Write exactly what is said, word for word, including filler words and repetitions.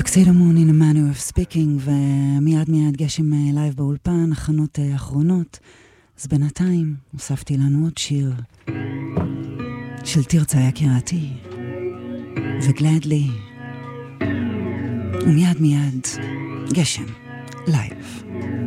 Tuxedo Moon in a manner of speaking, ומיד מיד גשם לייב באולפן, הכנות אחרונות. אז בינתיים הוספתי לנו עוד שיר של תרצה יקירתי וגלדלי, ומיד מיד גשם לייב.